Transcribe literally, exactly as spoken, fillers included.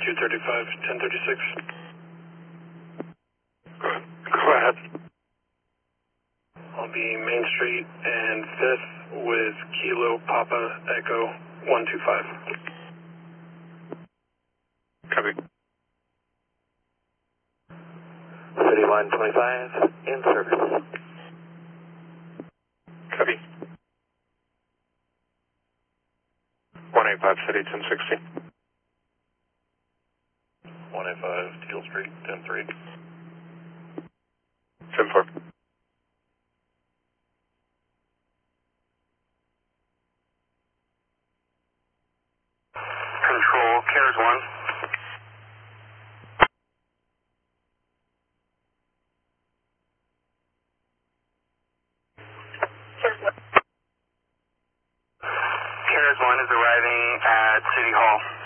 two thirty-five, ten thirty-six. Go ahead. I'll be Main Street and fifth with Kilo Papa Echo one two five. Copy. City line twenty-five, in service. Copy. one eighty-five City, ten sixty. one eighty-five Teal Street, ten three. ten four. Control, Cares one. Cares one is arriving at City Hall.